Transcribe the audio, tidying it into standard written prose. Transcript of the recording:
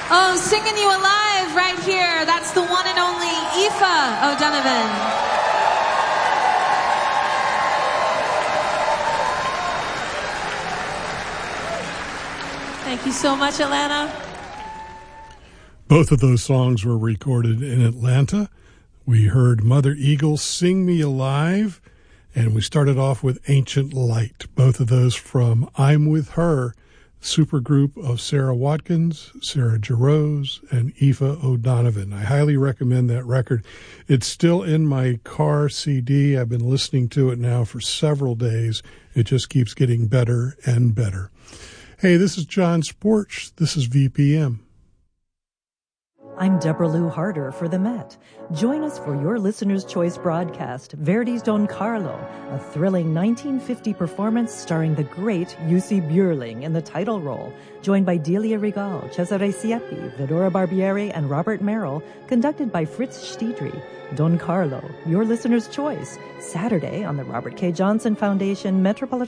Oh, singing you alive right here. That's the one and only Aoife O'Donovan. Thank you so much, Atlanta. Both of those songs were recorded in Atlanta. We heard Mother Eagle, Sing Me Alive, and we started off with Ancient Light. Both of those from I'm With Her, supergroup of Sarah Watkins, Sarah Jarosz, and Aoife O'Donovan. I highly recommend that record. It's still in my car CD. I've been listening to it now for several days. It just keeps getting better and better. Hey, this is John Sporch. This is VPM. I'm Deborah Lou Harder for the Met. Join us for your Listener's Choice broadcast, Verdi's Don Carlo, a thrilling 1950 performance starring the great Jussi Björling in the title role, joined by Delia Regal, Cesare Siepi, Vidora Barbieri, and Robert Merrill, conducted by Fritz Stiedry. Don Carlo, your Listener's Choice, Saturday on the Robert K. Johnson Foundation Metropolitan